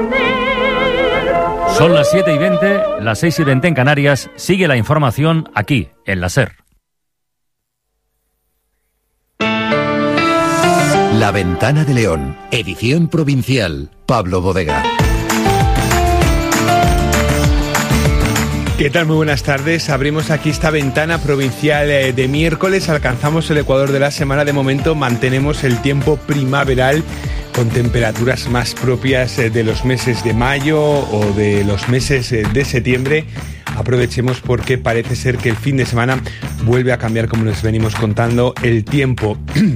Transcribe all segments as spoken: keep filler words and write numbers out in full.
Son las siete y veinte, las seis y veinte en Canarias. Sigue la información aquí, en la SER. La Ventana de León, edición provincial, Pablo Bodega. ¿Qué tal? Muy buenas tardes. Abrimos aquí esta ventana provincial de miércoles. Alcanzamos el ecuador de la semana. De momento mantenemos el tiempo primaveral con temperaturas más propias de los meses de mayo o de los meses de septiembre. Aprovechemos porque parece ser que el fin de semana vuelve a cambiar, como les venimos contando, el tiempo.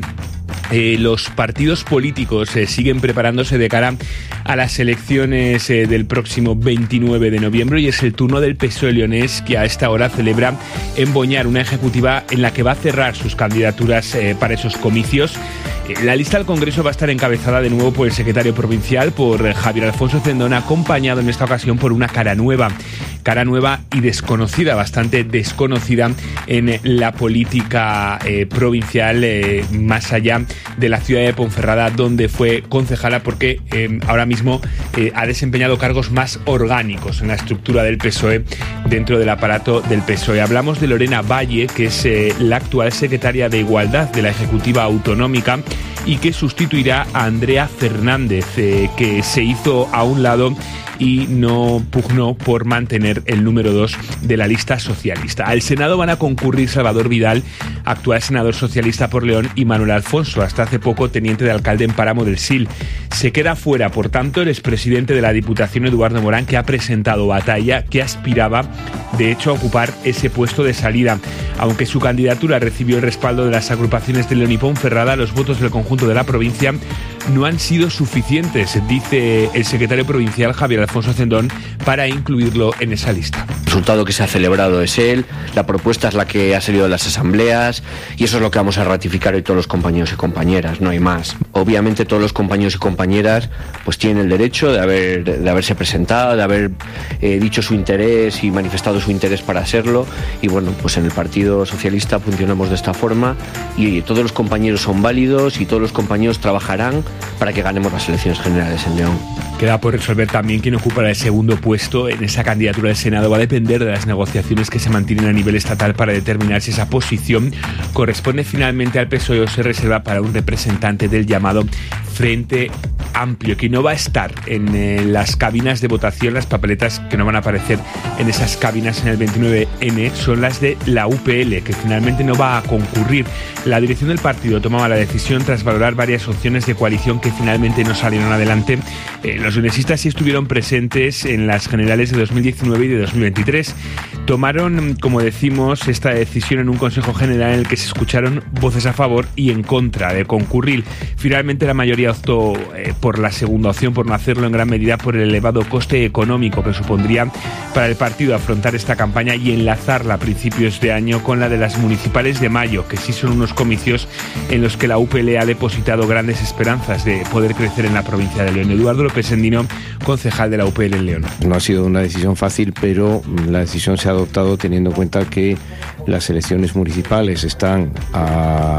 Eh, los partidos políticos eh, siguen preparándose de cara a las elecciones eh, del próximo veintinueve de noviembre y es el turno del P S O E leonés, que a esta hora celebra en Boñar una ejecutiva en la que va a cerrar sus candidaturas eh, para esos comicios. Eh, la lista al Congreso va a estar encabezada de nuevo por el secretario provincial, por eh, Javier Alfonso Cendón, acompañado en esta ocasión por una cara nueva. Cara nueva y desconocida, bastante desconocida en la política eh, provincial, eh, más allá de la ciudad de Ponferrada, donde fue concejala, porque eh, ahora mismo eh, ha desempeñado cargos más orgánicos en la estructura del P S O E, dentro del aparato del P S O E. Hablamos de Lorena Valle, que es eh, la actual secretaria de Igualdad de la Ejecutiva Autonómica y que sustituirá a Andrea Fernández, eh, que se hizo a un lado y no pugnó por mantener el número dos de la lista socialista. Al Senado van a concurrir Salvador Vidal, actual senador socialista por León, y Manuel Alfonso, hasta hace poco teniente de alcalde en Páramo del Sil. Se queda fuera, por tanto, el expresidente de la Diputación, Eduardo Morán, que ha presentado batalla, que aspiraba, de hecho, a ocupar ese puesto de salida. Aunque su candidatura recibió el respaldo de las agrupaciones de León y Ponferrada, los votos del conjunto de la provincia no han sido suficientes, dice el secretario provincial Javier Alfonso Cendón, para incluirlo en esa lista. El resultado que se ha celebrado es él, la propuesta es la que ha salido de las asambleas y eso es lo que vamos a ratificar hoy todos los compañeros y compañeras, no hay más. Obviamente todos los compañeros y compañeras pues tienen el derecho de, haber, de haberse presentado, de haber eh, dicho su interés y manifestado su interés para hacerlo, y bueno, pues en el Partido Socialista funcionamos de esta forma y oye, todos los compañeros son válidos y todos los compañeros trabajarán para que ganemos las elecciones generales en León. Queda por resolver también quién ocupará el segundo puesto en esa candidatura del Senado. Va a depender de las negociaciones que se mantienen a nivel estatal para determinar si esa posición corresponde finalmente al P S O E o se reserva para un representante del llamado Frente Amplio, que no va a estar en eh, las cabinas de votación. Las papeletas que no van a aparecer en esas cabinas en el veintinueve ene son las de la U P L, que finalmente no va a concurrir. La dirección del partido tomaba la decisión tras valorar varias opciones de coalición que finalmente no salieron adelante. Eh, los leonesistas sí estuvieron presentes en las generales de dos mil diecinueve y de dos mil veintitrés. Tomaron, como decimos, esta decisión en un Consejo General en el que se escucharon voces a favor y en contra de concurrir. Finalmente la mayoría optó eh, por la segunda opción, por no hacerlo, en gran medida por el elevado coste económico que supondría para el partido afrontar esta campaña y enlazarla a principios de año con la de las municipales de mayo, que sí son unos comicios en los que la U P L ha depositado grandes esperanzas de poder crecer en la provincia de León. Eduardo López Endino, concejal de la U P L en León. No ha sido una decisión fácil, pero la decisión se ha adoptado teniendo en cuenta que las elecciones municipales están a